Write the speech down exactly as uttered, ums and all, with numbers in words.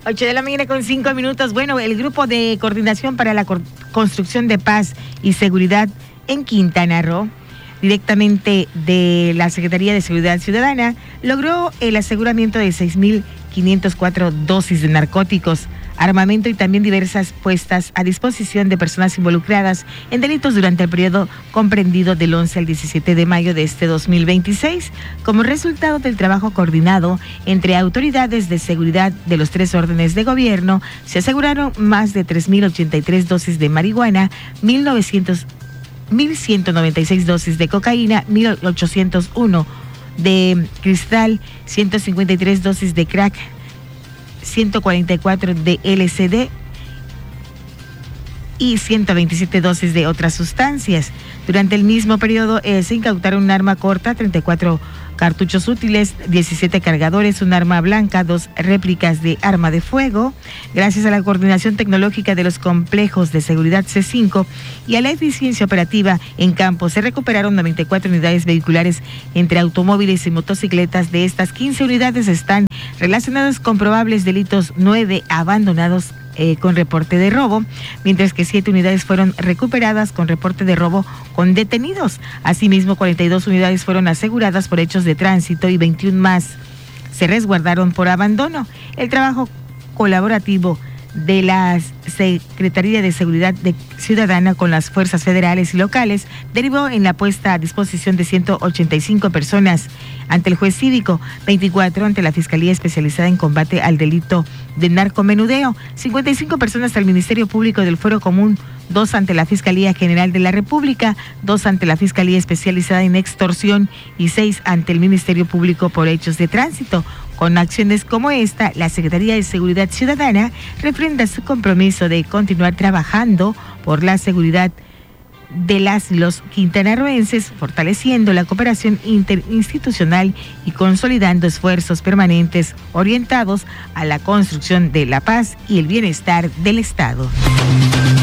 ocho de la mañana con cinco minutos. Bueno, el Grupo de Coordinación para la Cor- Construcción de Paz y Seguridad en Quintana Roo, directamente de la Secretaría de Seguridad Ciudadana, logró el aseguramiento de seis mil quinientas cuatro dosis de narcóticos, armamento y también diversas puestas a disposición de personas involucradas en delitos durante el periodo comprendido del once al diecisiete de mayo de este dos mil veintiséis, como resultado del trabajo coordinado entre autoridades de seguridad de los tres órdenes de gobierno. Se aseguraron más de tres mil ochenta y tres dosis de marihuana, mil novecientos mil ciento noventa y seis dosis de cocaína, mil ochocientos uno de cristal, ciento cincuenta y tres dosis de crack, ciento cuarenta y cuatro de L S D y ciento veintisiete dosis de otras sustancias. Durante el mismo periodo eh, se incautaron un arma corta, treinta y cuatro cartuchos útiles, diecisiete cargadores, un arma blanca, dos réplicas de arma de fuego. Gracias a la coordinación tecnológica de los complejos de seguridad C cinco y a la eficiencia operativa en campo, se recuperaron noventa y cuatro unidades vehiculares entre automóviles y motocicletas. De estas, quince unidades están relacionadas con probables delitos, nueve abandonados Eh, con reporte de robo, mientras que siete unidades fueron recuperadas con reporte de robo con detenidos. Asimismo, cuarenta y dos unidades fueron aseguradas por hechos de tránsito y veintiuna más se resguardaron por abandono. El trabajo colaborativo de la Secretaría de Seguridad de Ciudadana con las fuerzas federales y locales derivó en la puesta a disposición de ciento ochenta y cinco personas ante el juez cívico, veinticuatro ante la Fiscalía Especializada en Combate al Delito de Narcomenudeo, cincuenta y cinco personas al Ministerio Público del Fuero Común, dos ante la Fiscalía General de la República, dos ante la Fiscalía Especializada en Extorsión y seis ante el Ministerio Público por hechos de tránsito. Con acciones como esta, la Secretaría de Seguridad Ciudadana refrenda su compromiso de continuar trabajando por la seguridad de las y los quintanarroenses, fortaleciendo la cooperación interinstitucional y consolidando esfuerzos permanentes orientados a la construcción de la paz y el bienestar del Estado.